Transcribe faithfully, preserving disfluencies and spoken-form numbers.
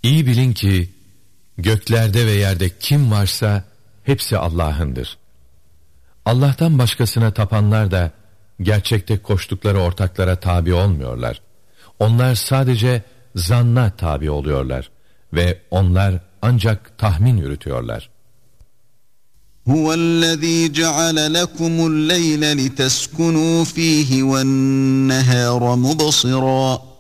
İyi bilin ki göklerde ve yerde kim varsa hepsi Allah'ındır. Allah'tan başkasına tapanlar da gerçekte koştukları ortaklara tabi olmuyorlar. Onlar sadece zanna tabi oluyorlar ve onlar ancak tahmin yürütüyorlar. Huvellezî ceale lekumul leyle liteskunû fîhi ven nehâre mubsirâ.